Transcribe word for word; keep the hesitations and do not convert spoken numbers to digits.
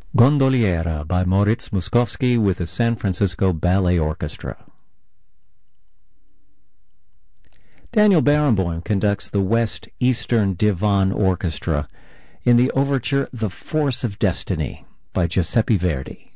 Gondoliera by Moritz Moszkowski with the San Francisco Ballet Orchestra. Daniel Barenboim conducts the West Eastern Divan Orchestra in the overture The Force of Destiny by Giuseppe Verdi.